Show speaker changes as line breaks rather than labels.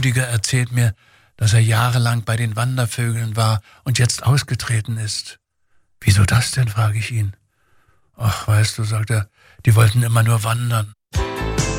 Rüdiger erzählt mir, dass er jahrelang bei den Wandervögeln war und jetzt ausgetreten ist. Wieso das denn, frage ich ihn. Ach, weißt du, sagt er, die wollten immer nur wandern.